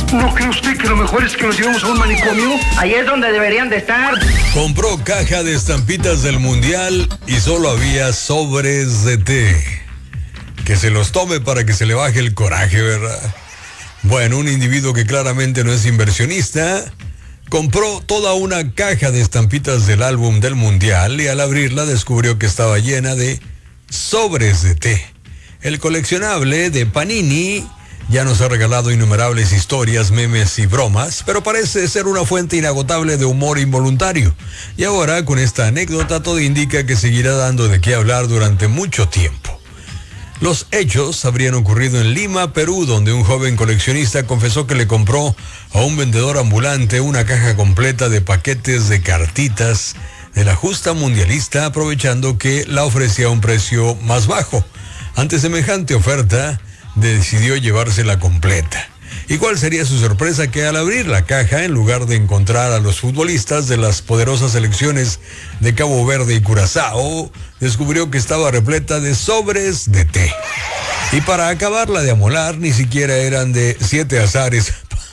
¿No cree usted que lo mejor es que nos llevemos a un manicomio? Ahí es donde deberían de estar. Compró caja de estampitas del Mundial y solo había sobres de té. Que se los tome para que se le baje el coraje, ¿verdad? Bueno, un individuo que claramente no es inversionista compró toda una caja de estampitas del álbum del Mundial y al abrirla descubrió que estaba llena de sobres de té. El coleccionable de Panini ya nos ha regalado innumerables historias, memes y bromas, pero parece ser una fuente inagotable de humor involuntario. Y ahora, con esta anécdota, todo indica que seguirá dando de qué hablar durante mucho tiempo. Los hechos habrían ocurrido en Lima, Perú, donde un joven coleccionista confesó que le compró a un vendedor ambulante una caja completa de paquetes de cartitas de la justa mundialista, aprovechando que la ofrecía a un precio más bajo. Ante semejante oferta, decidió llevársela completa. ¿Y cuál sería su sorpresa? Que al abrir la caja, en lugar de encontrar a los futbolistas de las poderosas selecciones de Cabo Verde y Curazao, descubrió que estaba repleta de sobres de té. Y para acabarla de amolar, ni siquiera eran de 7 azares.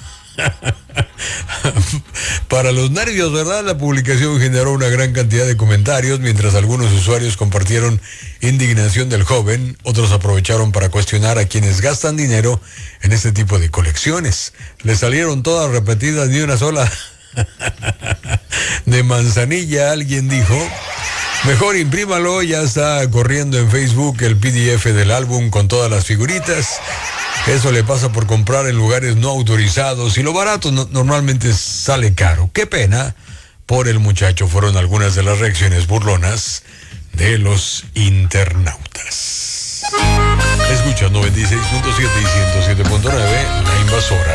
Para los nervios, ¿verdad? La publicación generó una gran cantidad de comentarios, mientras algunos usuarios compartieron indignación del joven, otros aprovecharon para cuestionar a quienes gastan dinero en este tipo de colecciones. Le salieron todas repetidas, ni una sola de manzanilla, alguien dijo. Mejor imprímalo, ya está corriendo en Facebook el PDF del álbum con todas las figuritas. Eso le pasa por comprar en lugares no autorizados y lo barato normalmente sale caro. Qué pena por el muchacho, fueron algunas de las reacciones burlonas de los internautas. Escucha 96.7 y 107.9, La Invasora.